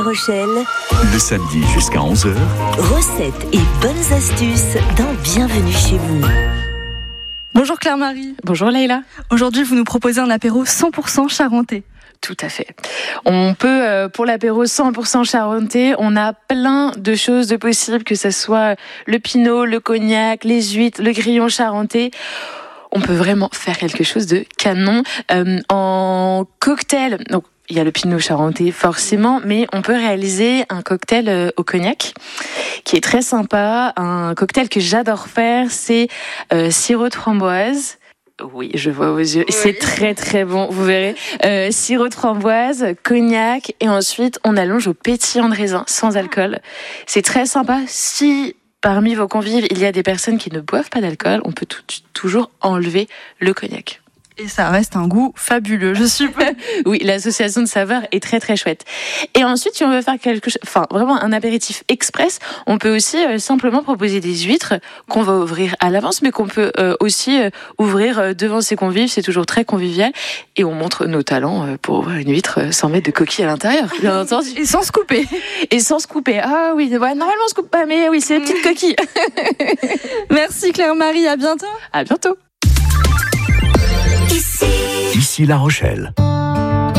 Rochelle, Le samedi jusqu'à 11h, recettes et bonnes astuces dans Bienvenue chez vous. Bonjour Claire-Marie. Bonjour Leïla. Aujourd'hui, vous nous proposez un apéro 100% charentais. Tout à fait. On peut, pour l'apéro 100% charentais, on a plein de choses de possibles, que ce soit le pinot, le cognac, les huîtres, le grillon charentais. On peut vraiment faire quelque chose de canon. En cocktail, donc il y a le pinot charentais forcément, mais on peut réaliser un cocktail au cognac qui est très sympa. Un cocktail que j'adore faire, c'est sirop de framboise. Oui, je vois vos yeux. Oui. C'est très très bon, vous verrez. Sirop de framboise, cognac, et ensuite on allonge au pétillant de raisin sans alcool. C'est très sympa. Si parmi vos convives il y a des personnes qui ne boivent pas d'alcool, on peut toujours enlever le cognac. Et ça reste un goût fabuleux, je suppose. Oui, l'association de saveurs est très très chouette. Et ensuite, si on veut faire vraiment un apéritif express, on peut aussi simplement proposer des huîtres qu'on va ouvrir à l'avance, mais qu'on peut aussi ouvrir devant ses convives. C'est toujours très convivial. Et on montre nos talents pour ouvrir une huître sans mettre de coquille à l'intérieur, bien entendu. Et sans se couper. Et sans se couper. Ah oui, ouais, normalement on se coupe pas, mais oui, c'est des petites coquilles. Merci Claire-Marie, à bientôt. À bientôt. ici La Rochelle.